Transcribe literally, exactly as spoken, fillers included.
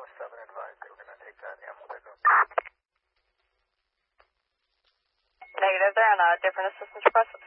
seven advised they were going to take that animal. Negative, they're on a different assistance request.